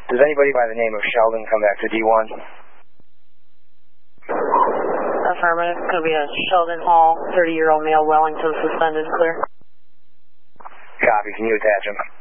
Does anybody by the name of Sheldon come back to D1? Affirmative. Could be a Sheldon Hall, 30-year-old male, Wellington, suspended, clear. Copy. Can you attach him?